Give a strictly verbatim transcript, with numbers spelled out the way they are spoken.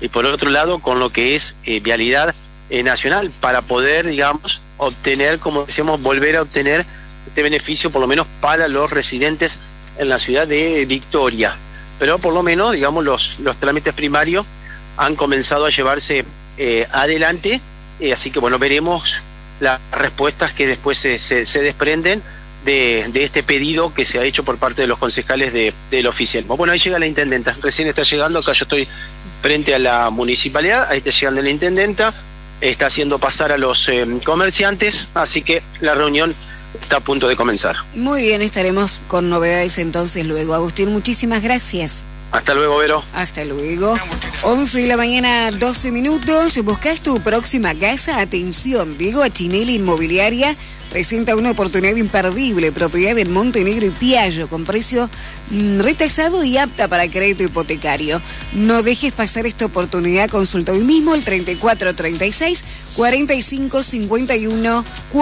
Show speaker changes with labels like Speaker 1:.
Speaker 1: y por otro lado con lo que es eh, vialidad eh, nacional, para poder, digamos, obtener, como decíamos, volver a obtener este beneficio, por lo menos para los residentes en la ciudad de Victoria. Pero por lo menos, digamos, los, los trámites primarios han comenzado a llevarse eh, adelante, eh, así que bueno, veremos las respuestas que después se, se, se desprenden de, de este pedido que se ha hecho por parte de los concejales de, del oficialismo. Bueno, ahí llega la intendenta, recién está llegando, acá yo estoy frente a la municipalidad, ahí está llegando la intendenta, está haciendo pasar a los eh, comerciantes, así que la reunión está a punto de comenzar.
Speaker 2: Muy bien, estaremos con novedades entonces luego. Agustín, muchísimas gracias.
Speaker 1: Hasta luego, Vero.
Speaker 2: Hasta luego. once de la mañana, doce minutos. ¿Buscas tu próxima casa? Atención, Diego Achinelli Inmobiliaria presenta una oportunidad imperdible. Propiedad en Montenegro y Piallo, con precio mmm, retasado y apta para crédito hipotecario. No dejes pasar esta oportunidad. Consulta hoy mismo el treinta y cuatro treinta y seis cuarenta y cinco cincuenta y uno.